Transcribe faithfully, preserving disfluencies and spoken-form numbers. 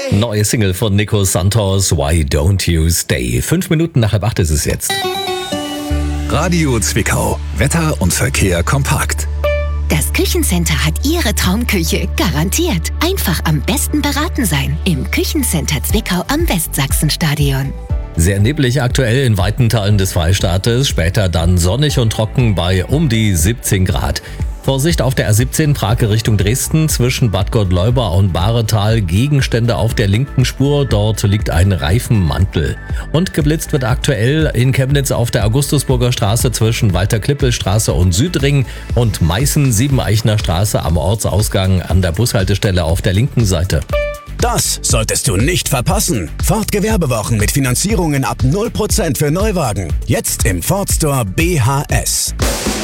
Neue Single von Nico Santos, Why Don't You Stay? Fünf Minuten nach halb acht ist es jetzt. Radio Zwickau. Wetter und Verkehr kompakt. Das Küchencenter hat Ihre Traumküche garantiert. Einfach am besten beraten sein. Im Küchencenter Zwickau am Westsachsenstadion. Sehr neblig aktuell in weiten Teilen des Freistaates, später dann sonnig und trocken bei um die siebzehn Grad. Vorsicht auf der R siebzehn Prag Richtung Dresden zwischen Bad Gottleuba und Bahretal. Gegenstände auf der linken Spur, dort liegt ein Reifenmantel. Und geblitzt wird aktuell in Chemnitz auf der Augustusburger Straße zwischen Walter-Klippel-Straße und Südring und Meißen-Siebeneichner Straße am Ortsausgang an der Bushaltestelle auf der linken Seite. Das solltest du nicht verpassen. Ford Gewerbewochen mit Finanzierungen ab null Prozent für Neuwagen. Jetzt im Ford Store B H S.